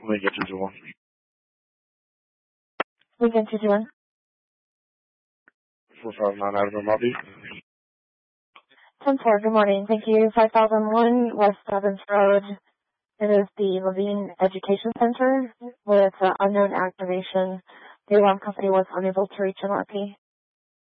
Lincoln 221. Lincoln 221. 459 Adam Mobby. 10-4, good morning. Thank you. 5001 West Evans Road. It is the Levine Education Center with unknown activation. The alarm company was unable to reach an RP.